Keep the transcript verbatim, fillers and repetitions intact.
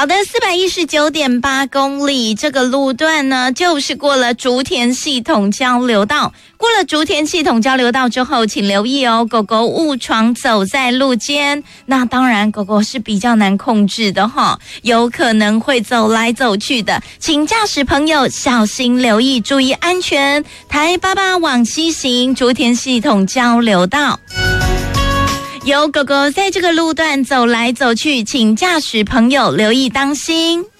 好的，四百一十九点八公里这个路段呢，就是过了竹田系统交流道。过了竹田系统交流道之后，请留意哦，狗狗误闯走在路间，那当然狗狗是比较难控制的哈，有可能会走来走去的，请驾驶朋友小心留意，注意安全。台八八往西行，竹田系统交流道。有狗狗在这个路段走来走去，请驾驶朋友留意当心。